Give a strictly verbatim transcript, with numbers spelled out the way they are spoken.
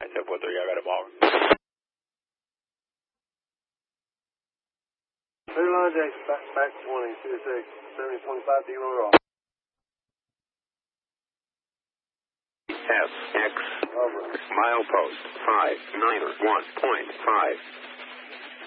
I said, four three, I got a ball. Clear line, Jackson, back, back twenty, two six, seven twenty-five, D roll off. S X Over. milepost five niner one point five.